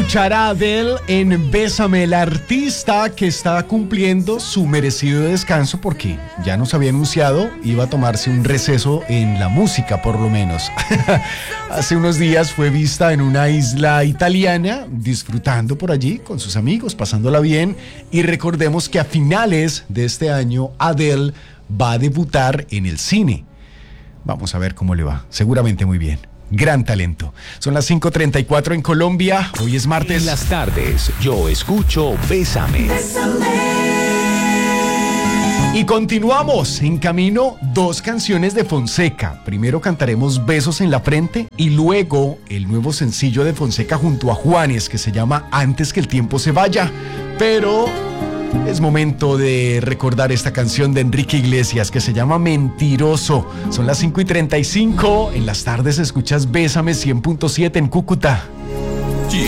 escuchar a Adele en Bésame, el artista que está cumpliendo su merecido descanso porque ya nos había anunciado iba a tomarse un receso en la música por lo menos. Hace unos días fue vista en una isla italiana disfrutando por allí con sus amigos, pasándola bien, y recordemos que a finales de este año Adele va a debutar en el cine. Vamos a ver cómo le va, seguramente muy bien. Gran talento. Son las 5:34 en Colombia. Hoy es martes. En las tardes, yo escucho Bésame. Y continuamos. En camino, 2 canciones de Fonseca. Primero cantaremos Besos en la Frente y luego el nuevo sencillo de Fonseca junto a Juanes que se llama Antes que el tiempo se vaya. Pero es momento de recordar esta canción de Enrique Iglesias que se llama Mentiroso. Son las 5:35. En las tardes escuchas Bésame 100.7 en Cúcuta.